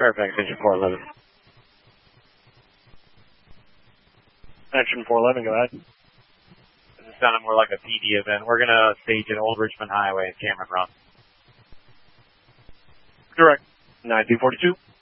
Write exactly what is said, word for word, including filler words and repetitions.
Fairfax, engine four eleven. Engine four eleven, go ahead. This is sounding more like a P D event. We're going to stage at Old Richmond Highway at Cameron Run. Correct. nine two four two.